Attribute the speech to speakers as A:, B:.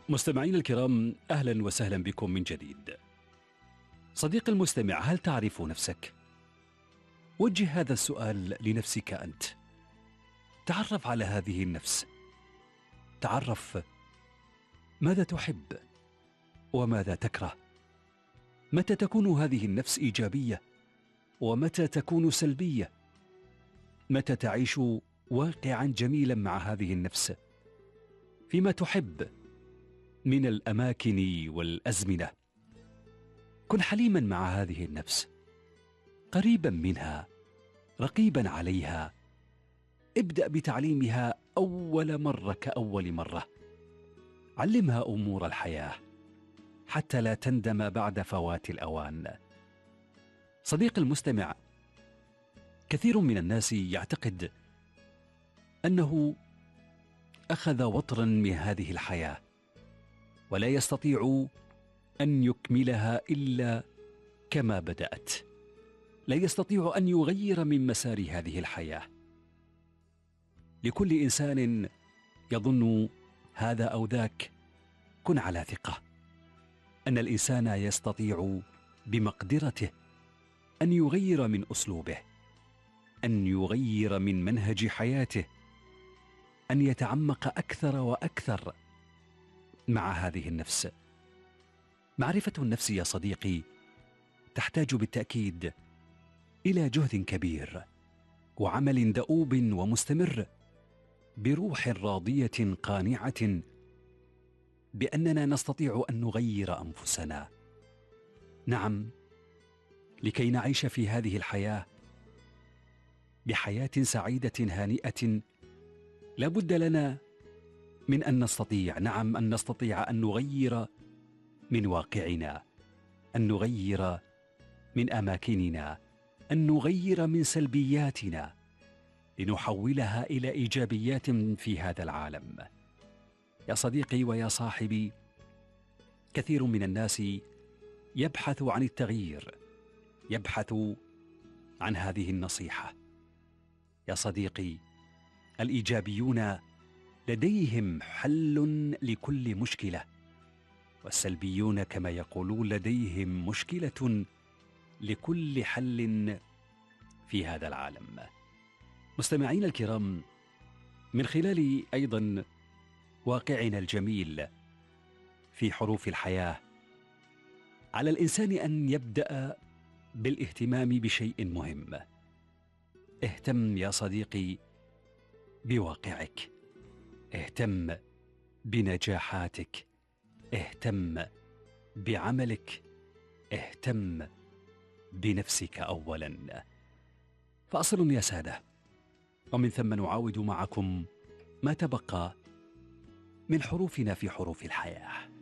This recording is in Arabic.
A: مستمعينا الكرام، أهلا وسهلا بكم من جديد. صديقي المستمع، هل تعرف نفسك؟ وجه هذا السؤال لنفسك أنت. تعرف على هذه النفس، تعرف ماذا تحب وماذا تكره. متى تكون هذه النفس إيجابية ومتى تكون سلبية؟ متى تعيش واقعا جميلا مع هذه النفس فيما تحب من الأماكن والأزمنة. كن حليما مع هذه النفس، قريبا منها، رقيبا عليها. ابدأ بتعليمها أول مرة كأول مرة. علمها أمور الحياة حتى لا تندم بعد فوات الأوان. صديق المستمع، كثير من الناس يعتقد أنه أخذ وطرا من هذه الحياة ولا يستطيع أن يكملها إلا كما بدأت. لا يستطيع أن يغير من مسار هذه الحياة. لكل إنسان يظن هذا أو ذاك، كن على ثقة أن الإنسان يستطيع بمقدرته أن يغير من أسلوبه، أن يغير من منهج حياته، أن يتعمق أكثر وأكثر مع هذه النفس. معرفة النفس يا صديقي تحتاج بالتأكيد إلى جهد كبير وعمل دؤوب ومستمر، بروح راضية قانعة بأننا نستطيع أن نغير أنفسنا. نعم، لكي نعيش في هذه الحياة بحياة سعيدة هانئة لا بد لنا من أن نستطيع، نعم، أن نستطيع أن نغير من واقعنا، أن نغير من أماكننا، أن نغير من سلبياتنا لنحولها إلى إيجابيات في هذا العالم. يا صديقي ويا صاحبي، كثير من الناس يبحث عن التغيير، يبحث عن هذه النصيحة. يا صديقي، الإيجابيون لديهم حل لكل مشكلة، والسلبيون كما يقولون لديهم مشكلة لكل حل في هذا العالم. مستمعين الكرام، من خلال أيضا واقعنا الجميل في حروف الحياة، على الإنسان أن يبدأ بالاهتمام بشيء مهم. اهتم يا صديقي بواقعك، اهتم بنجاحاتك، اهتم بعملك، اهتم بنفسك أولا. فأصل يا سادة، ومن ثم نعاود معكم ما تبقى من حروفنا في حروف الحياة.